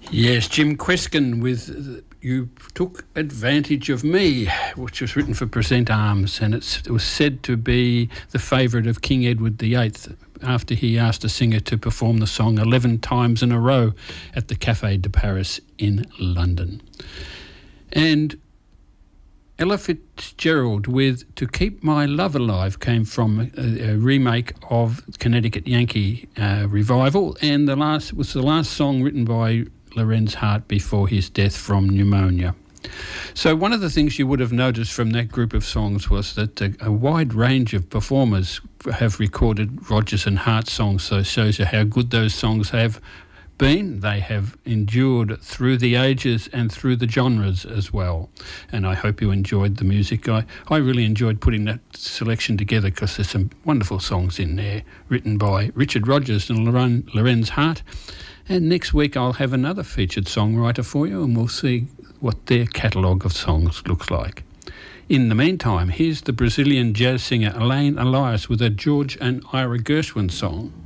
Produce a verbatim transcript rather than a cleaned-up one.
Yes, Jim Queskin with uh, You Took Advantage of Me, which was written for Present Arms, and it's, it was said to be the favourite of King Edward the Eighth after he asked a singer to perform the song eleven times in a row at the Café de Paris in London. And Ella Fitzgerald with To Keep My Love Alive came from a, a remake of Connecticut Yankee uh, revival, and the last was the last song written by Lorenz Hart before his death from pneumonia. So one of the things you would have noticed from that group of songs was that a, a wide range of performers have recorded Rodgers and Hart songs, so it shows you how good those songs have been. They have endured through the ages and through the genres as well. And I hope you enjoyed the music. I, I really enjoyed putting that selection together because there's some wonderful songs in there written by Richard Rodgers and Loren, Lorenz Hart. And next week I'll have another featured songwriter for you, and we'll see what their catalogue of songs looks like. In the meantime, here's the Brazilian jazz singer Elaine Elias with a George and Ira Gershwin song.